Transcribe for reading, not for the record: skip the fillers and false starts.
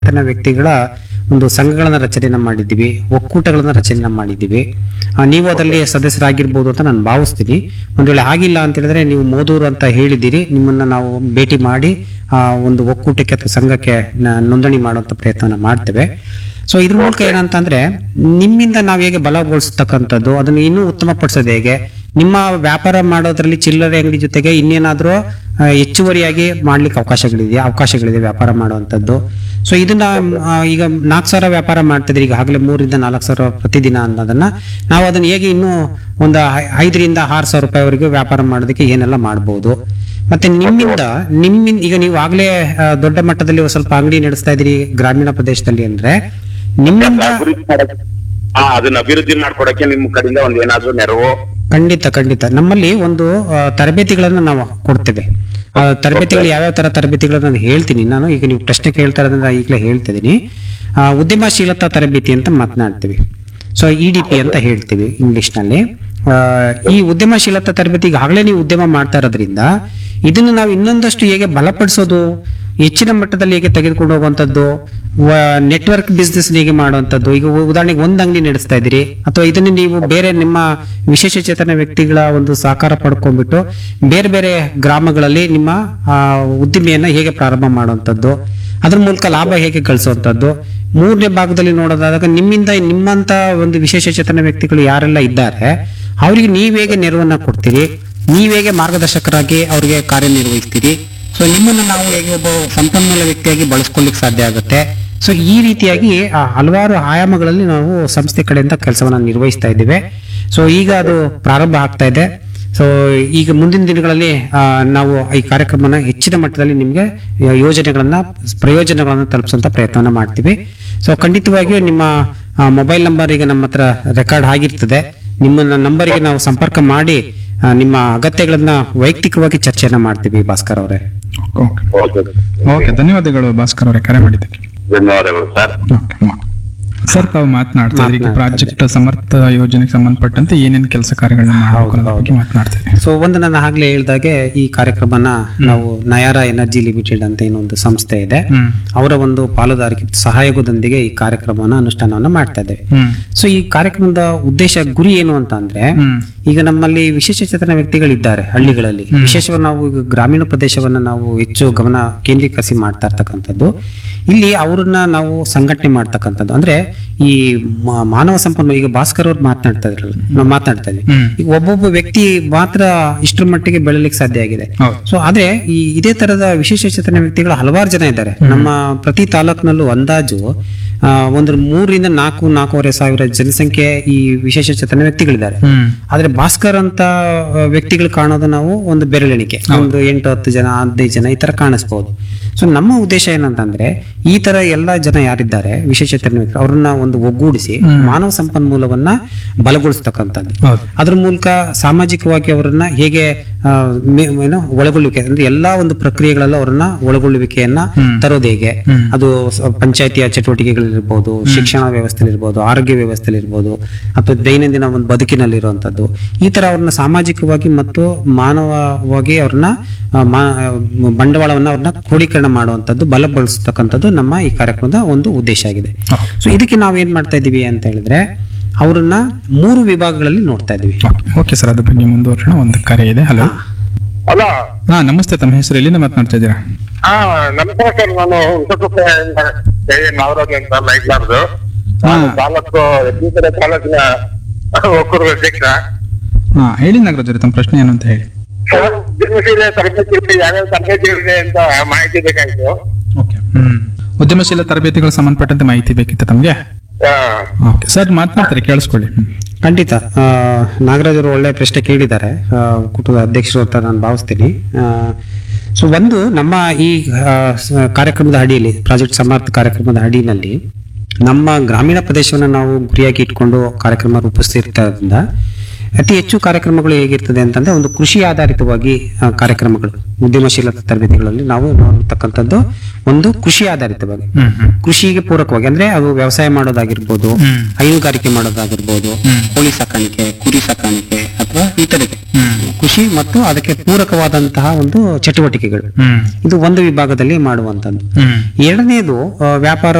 ವ್ಯಕ್ತಿಗಳ ಒಂದು ಸಂಘಗಳನ್ನ ರಚನೆ ಮಾಡಿದ್ದೀವಿ, ಒಕ್ಕೂಟಗಳನ್ನ ರಚನೆ ಮಾಡಿದ್ದೀವಿ. ನೀವು ಅದರಲ್ಲಿ ಸದಸ್ಯರಾಗಿರ್ಬೋದು ಅಂತ ನಾನು ಭಾವಿಸ್ತೀನಿ. ಒಂದ್ ವೇಳೆ ಆಗಿಲ್ಲ ಅಂತ ಹೇಳಿದ್ರೆ ನೀವು ಮೋದೂರು ಅಂತ ಹೇಳಿದ್ದೀರಿ, ನಿಮ್ಮನ್ನ ನಾವು ಭೇಟಿ ಮಾಡಿ ಒಂದು ಒಕ್ಕೂಟಕ್ಕೆ ಅಥವಾ ಸಂಘಕ್ಕೆ ನೋಂದಣಿ ಮಾಡುವಂತ ಪ್ರಯತ್ನ ಮಾಡ್ತೇವೆ. ಸೊ ಇದ್ರ ಮೂಲಕ ಏನಂತಂದ್ರೆ ನಿಮ್ಮಿಂದ ನಾವು ಹೇಗೆ ಬಲಗೊಳಿಸ್ತಕ್ಕಂಥದ್ದು, ಅದನ್ನು ಇನ್ನೂ ಉತ್ತಮಪಡಿಸೋದು ಹೇಗೆ, ನಿಮ್ಮ ವ್ಯಾಪಾರ ಮಾಡೋದ್ರಲ್ಲಿ ಚಿಲ್ಲರೆ ಅಂಗಡಿ ಜೊತೆಗೆ ಇನ್ನೇನಾದ್ರೂ ಹೆಚ್ಚುವರಿಯಾಗಿ ಮಾಡ್ಲಿಕ್ಕೆ ಅವಕಾಶಗಳಿದೆ ವ್ಯಾಪಾರ ಮಾಡುವಂಥದ್ದು. ಸೊ ಇದನ್ನ ಈಗ 4,000 ವ್ಯಾಪಾರ ಮಾಡ್ತಿದ್ರೆ ಈಗಾಗಲೇ 3,000-4,000 ಪ್ರತಿದಿನ ಅನ್ನೋದನ್ನ ನಾವು ಅದನ್ನ ಹೇಗೆ ಇನ್ನೂ ಒಂದು 5,000-6,000 ರೂಪಾಯಿವರೆಗೂ ವ್ಯಾಪಾರ ಮಾಡೋದಕ್ಕೆ ಏನೆಲ್ಲ ಮಾಡ್ಬೋದು. ಮತ್ತೆ ನಿಮ್ಮಿಂದ ಈಗ ನೀವು ಆಗ್ಲೇ ದೊಡ್ಡ ಮಟ್ಟದಲ್ಲಿ ಸ್ವಲ್ಪ ಅಂಗಡಿ ನಡೆಸ್ತಾ ಇದ್ದೀರಿ ಗ್ರಾಮೀಣ ಪ್ರದೇಶದಲ್ಲಿ ಅಂದ್ರೆ ನಿಮ್ಮಿಂದ ಅದನ್ನ ಅಭಿವೃದ್ಧಿ ಮಾಡ್ಕೊಡಕ್ಕೆ ನಿಮ್ ಕಡೆಯಿಂದ ಒಂದ್ ಏನಾದ್ರು ನೆರವು. ಖಂಡಿತ ನಮ್ಮಲ್ಲಿ ಒಂದು ತರಬೇತಿಗಳನ್ನ ನಾವು ಕೊಡ್ತೇವೆ. ತರಬೇತಿಗಳು ಯಾವ್ಯಾವ ತರ ತರಬೇತಿಗಳನ್ನ ನಾನು ಹೇಳ್ತೀನಿ. ನಾನು ಈಗ ನೀವು ಪ್ರಶ್ನೆ ಕೇಳ್ತಾ ಇರೋದ್ರಿಂದ ಈಗಲೇ ಹೇಳ್ತಿದ್ದೀನಿ. ಉದ್ಯಮಶೀಲತಾ ತರಬೇತಿ ಅಂತ ಮಾತನಾಡ್ತೀವಿ. ಸೊ EDP ಅಂತ ಹೇಳ್ತೀವಿ ಇಂಗ್ಲಿಷ್ ನಲ್ಲಿ. ಈ ಉದ್ಯಮಶೀಲತಾ ತರಬೇತಿ ಈಗಾಗಲೇ ನೀವು ಉದ್ಯಮ ಮಾಡ್ತಾ ಇರೋದ್ರಿಂದ ಇದನ್ನು ನಾವು ಇನ್ನೊಂದಷ್ಟು ಹೇಗೆ ಬಲಪಡಿಸೋದು, ಹೆಚ್ಚಿನ ಮಟ್ಟದಲ್ಲಿ ಹೇಗೆ ತೆಗೆದುಕೊಂಡು ಹೋಗುವಂಥದ್ದು, ನೆಟ್ವರ್ಕ್ ಬಿಸ್ನೆಸ್ ಹೇಗೆ ಮಾಡುವಂಥದ್ದು. ಈಗ ಉದಾಹರಣೆಗೆ ಒಂದ್ ಅಂಗಡಿ ನಡೆಸ್ತಾ ಇದ್ದೀರಿ ಅಥವಾ ಇದನ್ನ ನೀವು ಬೇರೆ ನಿಮ್ಮ ವಿಶೇಷ ಚೇತನ ವ್ಯಕ್ತಿಗಳ ಒಂದು ಸಹಕಾರ ಪಡ್ಕೊಂಡ್ಬಿಟ್ಟು ಬೇರೆ ಬೇರೆ ಗ್ರಾಮಗಳಲ್ಲಿ ನಿಮ್ಮ ಉದ್ದಿಮೆಯನ್ನ ಹೇಗೆ ಪ್ರಾರಂಭ ಮಾಡುವಂಥದ್ದು, ಅದ್ರ ಮೂಲಕ ಲಾಭ ಹೇಗೆ ಗಳಿಸುವಂಥದ್ದು. 3ನೇ ಭಾಗದಲ್ಲಿ ನೋಡೋದಾದಾಗ ನಿಮ್ಮಂತ ಒಂದು ವಿಶೇಷ ಚೇತನ ವ್ಯಕ್ತಿಗಳು ಯಾರೆಲ್ಲ ಇದ್ದಾರೆ ಅವರಿಗೆ ನೀವ್ ಹೇಗೆ ನೆರವನ್ನ ಕೊಡ್ತೀರಿ, ನೀವ್ ಹೇಗೆ ಮಾರ್ಗದರ್ಶಕರಾಗಿ ಅವ್ರಿಗೆ ಕಾರ್ಯನಿರ್ವಹಿಸ್ತೀರಿ. ಸೊ ನಿಮ್ಮನ್ನ ನಾವು ಹೇಗೆ ಒಬ್ಬ ಸಂಪನ್ಮೂಲ ವ್ಯಕ್ತಿಯಾಗಿ ಬಳಸ್ಕೊಳ್ಳಿಕ್ ಸಾಧ್ಯ ಆಗುತ್ತೆ. ಸೊ ಈ ರೀತಿಯಾಗಿ ಹಲವಾರು ಆಯಾಮಗಳಲ್ಲಿ ನಾವು ಸಂಸ್ಥೆ ಕಡೆಯಿಂದ ಕೆಲಸವನ್ನ ನಿರ್ವಹಿಸ್ತಾ ಇದ್ದೇವೆ. ಸೊ ಈಗ ಅದು ಪ್ರಾರಂಭ ಆಗ್ತಾ ಇದೆ. ಸೊ ಈಗ ಮುಂದಿನ ದಿನಗಳಲ್ಲಿ ನಾವು ಈ ಕಾರ್ಯಕ್ರಮನ ಹೆಚ್ಚಿನ ಮಟ್ಟದಲ್ಲಿ ನಿಮ್ಗೆ ಪ್ರಯೋಜನಗಳನ್ನ ತಲುಪಿಸುವಂತ ಪ್ರಯತ್ನವನ್ನ ಮಾಡ್ತೀವಿ. ಸೊ ಖಂಡಿತವಾಗಿಯೂ ನಿಮ್ಮ ಮೊಬೈಲ್ ನಂಬರ್ ಈಗ ನಮ್ಮ ಹತ್ರ ರೆಕಾರ್ಡ್ ಆಗಿರ್ತದೆ. ನಿಮ್ಮ ನಂಬರ್ಗೆ ನಾವು ಸಂಪರ್ಕ ಮಾಡಿ ನಿಮ್ಮ ಅಗತ್ಯಗಳನ್ನ ವೈಯಕ್ತಿಕವಾಗಿ ಚರ್ಚೆಯನ್ನ ಮಾಡ್ತೀವಿ ಭಾಸ್ಕರ್ ಅವರೇ. ಓಕೆ, ಧನ್ಯವಾದಗಳು ಭಾಸ್ಕರ್ ಅವರೇ ಕರೆ ಮಾಡಿದ್ದಕ್ಕೆ. ಧನ್ಯವಾದಗಳು ಸರ್. ಸರ್, ತಾವು ಮಾತನಾಡ್ತಾ ಇದ್ರಿ ಪ್ರಾಜೆಕ್ಟ್ ಸಮರ್ಥ ಯೋಜನೆಗೆ ಸಂಬಂಧಪಟ್ಟಂತೆ ಏನೇನು ಕೆಲಸ ಕಾರ್ಯಗಳನ್ನ ಮಾಡಬೇಕು ಅನ್ನೋದ್ರ ಬಗ್ಗೆ ಮಾತನಾಡ್ತೀವಿ. ಸೊ ನಾನು ಆಗ್ಲೇ ಹೇಳ್ದಾಗೆ ಈ ಕಾರ್ಯಕ್ರಮನ ನಾವು ನಯಾರಾ ಎನರ್ಜಿ ಲಿಮಿಟೆಡ್ ಅಂತ ಏನೊಂದು ಸಂಸ್ಥೆ ಇದೆ, ಅವರ ಒಂದು ಪಾಲುದಾರಿಕೆ ಸಹಯೋಗದೊಂದಿಗೆ ಈ ಕಾರ್ಯಕ್ರಮನ ಅನುಷ್ಠಾನವನ್ನ ಮಾಡ್ತಾ ಇದ್ದೇವೆ. ಸೊ ಈ ಕಾರ್ಯಕ್ರಮದ ಉದ್ದೇಶ ಗುರಿ ಏನು ಅಂತ ಅಂದ್ರೆ, ಈಗ ನಮ್ಮಲ್ಲಿ ವಿಶೇಷ ಚೇತನ ವ್ಯಕ್ತಿಗಳಿದ್ದಾರೆ ಹಳ್ಳಿಗಳಲ್ಲಿ, ವಿಶೇಷವಾಗಿ ನಾವು ಈಗ ಗ್ರಾಮೀಣ ಪ್ರದೇಶವನ್ನ ನಾವು ಹೆಚ್ಚು ಗಮನ ಕೇಂದ್ರೀಕರಿಸಿ ಮಾಡ್ತಾ ಇರ್ತಕ್ಕಂಥದ್ದು. ಇಲ್ಲಿ ಅವ್ರನ್ನ ನಾವು ಸಂಘಟನೆ ಮಾಡ್ತಕ್ಕಂಥದ್ದು ಅಂದ್ರೆ ಈ ಮಾನವ ಸಂಪನ್ಮೂಲ. ಈಗ ಭಾಸ್ಕರ್ ಅವ್ರು ಮಾತನಾಡ್ತಾ ಇದ್ರಲ್ಲ, ನಾವು ಮಾತನಾಡ್ತಾ ಇದ್ವಿ, ಈಗ ಒಬ್ಬೊಬ್ಬ ವ್ಯಕ್ತಿ ಮಾತ್ರ ಇಷ್ಟರ ಮಟ್ಟಿಗೆ ಬೆಳಲಿಕ್ಕೆ ಸಾಧ್ಯ ಆಗಿದೆ. ಸೊ ಆದ್ರೆ ಇದೇ ತರದ ವಿಶೇಷ ಚೇತನ ವ್ಯಕ್ತಿಗಳು ಹಲವಾರು ಜನ ಇದ್ದಾರೆ ನಮ್ಮ ಪ್ರತಿ ತಾಲೂಕಿನಲ್ಲೂ. ಅಂದಾಜು ಒಂದು 3,000-4,500 ಸಾವಿರ ಜನಸಂಖ್ಯೆ ಈ ವಿಶೇಷ ಚೇತನ ವ್ಯಕ್ತಿಗಳಿದ್ದಾರೆ. ಆದ್ರೆ ಭಾಸ್ಕರ್ ಅಂತ ವ್ಯಕ್ತಿಗಳು ಕಾಣೋದು ನಾವು ಒಂದು ಬೆರಳೆಣಿಕೆ, ಒಂದು 8-10 ಜನ 15 ಜನ ಈ ತರ ಕಾಣಿಸ್ಬಹುದು. ಸೊ ನಮ್ಮ ಉದ್ದೇಶ ಏನಂತಂದ್ರೆ ಈ ತರ ಎಲ್ಲಾ ಜನ ಯಾರಿದ್ದಾರೆ ವಿಶೇಷ ಚೇತನ ವ್ಯಕ್ತಿ ಅವ್ರನ್ನ ಒಂದು ಒಗ್ಗೂಡಿಸಿ ಮಾನವ ಸಂಪನ್ಮೂಲವನ್ನ ಬಲಗೊಳಿಸ್ತಕ್ಕಂಥದ್ದು. ಅದ್ರ ಮೂಲಕ ಸಾಮಾಜಿಕವಾಗಿ ಅವರನ್ನ ಹೇಗೆ ಒಳಗೊಳ್ಳುವಿಕೆ ಅಂದ್ರೆ ಎಲ್ಲಾ ಒಂದು ಪ್ರಕ್ರಿಯೆಗಳಲ್ಲೂ ಅವರನ್ನ ಒಳಗೊಳ್ಳುವಿಕೆಯನ್ನ ತರೋದು ಹೇಗೆ, ಅದು ಪಂಚಾಯತಿಯ ಚಟುವಟಿಕೆಗಳಿರ್ಬೋದು, ಶಿಕ್ಷಣ ವ್ಯವಸ್ಥೆಲಿರ್ಬೋದು, ಆರೋಗ್ಯ ವ್ಯವಸ್ಥೆಲಿರ್ಬೋದು, ಅಥವಾ ದೈನಂದಿನ ಒಂದು ಬದುಕಿನಲ್ಲಿರುವಂತದ್ದು, ಈ ತರ ಅವ್ರನ್ನ ಸಾಮಾಜಿಕವಾಗಿ ಮತ್ತು ಮಾನವವಾಗಿ ಅವ್ರನ್ನ ಬಂಡವಾಳವನ್ನ ಅವ್ರನ್ನ ಕ್ರೋಢೀಕರಣ ಮಾಡುವಂತದ್ದು, ಬಲಗೊಳಿಸ್ತಕ್ಕಂಥದ್ದು ನಮ್ಮ ಈ ಕಾರ್ಯಕ್ರಮದ ಒಂದು ಉದ್ದೇಶ ಆಗಿದೆ. ಸೊ ಇದಕ್ಕೆ ನಾವು ಏನ್ ಮಾಡ್ತಾ ಇದೀವಿ ಅಂತ ಹೇಳಿದ್ರೆ ಅವ್ರನ್ನ 3 ವಿಭಾಗಗಳಲ್ಲಿ ನೋಡ್ತಾ ಇದೀವಿ. ಓಕೆ ಸರ್, ಅದ್ರ ಬಗ್ಗೆ ಮುಂದುವರೋಣ. ಒಂದು ಕರೆ ಇದೆ. ಹಲೋ. ಹಲೋ. ನಮಸ್ತೆ, ತಮ್ಮ ಹೆಸರು, ಎಲ್ಲಿಂದ ಮಾತನಾಡ್ತಾ ಇದ್ದೀರಾ? ನಮಸ್ಕಾರ ಸರ್, ನಾನು ನಾಗರಾಜ್ ಅಂತ ಲೈಟ್ಲಾರ್ದು ತಾಲೂಕು ತಾಲೂಕಿನ ಒಕ್ಕೂರು ಅಧ್ಯಕ್ಷ. ಹೇಳಿ ನಾಗರಾಜ್ ಅವರೇ, ತಮ್ಮ ಪ್ರಶ್ನೆ ಏನು ಅಂತ ಹೇಳಿ. ಉದ್ಯಮಶೀಲ ತರಬೇತಿ ಯಾವ್ಯಾವ ತರಬೇತಿಗಳಿದೆ ಅಂತ ಮಾಹಿತಿ ಬೇಕಾಯ್ತು. ಓಕೆ, ಉದ್ಯಮಶೀಲ ತರಬೇತಿಗಳು ಸಂಬಂಧಪಟ್ಟಂತೆ ಮಾಹಿತಿ ಬೇಕಿತ್ತು ತಮ್ಗೆ? ಓಕೆ ಸರ್, ಮಾತನಾಡ್ತಾರೆ, ಕೇಳಿಸ್ಕೊಳ್ಳಿ. ಖಂಡಿತ. ನಾಗರಾಜ್ ಅವರು ಒಳ್ಳೆ ಪ್ರಶ್ನೆ ಕೇಳಿದ್ದಾರೆ, ಕುಟುಂಬದ ಅಧ್ಯಕ್ಷರು ಅಂತ ನಾನು ಭಾವಿಸ್ತೀನಿ. ಸೊ ಒಂದು ನಮ್ಮ ಈ ಕಾರ್ಯಕ್ರಮದ ಅಡಿಯಲ್ಲಿ, ಪ್ರಾಜೆಕ್ಟ್ ಸಮರ್ಥ ಕಾರ್ಯಕ್ರಮದ ಅಡಿಯಲ್ಲಿ ನಮ್ಮ ಗ್ರಾಮೀಣ ಪ್ರದೇಶವನ್ನು ನಾವು ಗುರಿಯಾಗಿ ಇಟ್ಕೊಂಡು ಕಾರ್ಯಕ್ರಮ ರೂಪಿಸ್ತಿರೋದ್ರಿಂದ ಅತಿ ಹೆಚ್ಚು ಕಾರ್ಯಕ್ರಮಗಳು ಹೇಗಿರ್ತದೆ ಅಂತಂದ್ರೆ ಒಂದು ಕೃಷಿ ಆಧಾರಿತವಾಗಿ ಕಾರ್ಯಕ್ರಮಗಳು, ಉದ್ಯಮಶೀಲತಾ ತರಬೇತಿಗಳಲ್ಲಿ ನಾವು ನೋಡ್ತಕ್ಕಂಥದ್ದು ಒಂದು ಕೃಷಿ ಆಧಾರಿತವಾಗಿ, ಕೃಷಿಗೆ ಪೂರಕವಾಗಿ ಅಂದ್ರೆ ಅದು ವ್ಯವಸಾಯ ಮಾಡೋದಾಗಿರ್ಬೋದು, ಹೈನುಗಾರಿಕೆ ಮಾಡೋದಾಗಿರ್ಬೋದು, ಕೋಳಿ ಸಾಕಾಣಿಕೆ, ಕುರಿ ಸಾಕಾಣಿಕೆ ಅಥವಾ ಈ ತರಕ್ಕೆ ಕೃಷಿ ಮತ್ತು ಅದಕ್ಕೆ ಪೂರಕವಾದಂತಹ ಒಂದು ಚಟುವಟಿಕೆಗಳು, ಇದು ಒಂದು ವಿಭಾಗದಲ್ಲಿ ಮಾಡುವಂತದ್ದು. ಎರಡನೇದು ವ್ಯಾಪಾರ